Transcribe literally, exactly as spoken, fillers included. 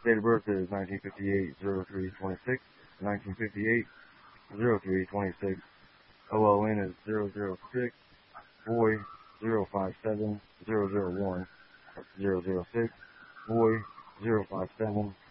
Date of birth is nineteen fifty-eight oh three twenty-six. nineteen fifty-eight oh three twenty-six. O L N is zero zero six. Boy zero five seven zero zero one. zero zero six. Boy zero five seven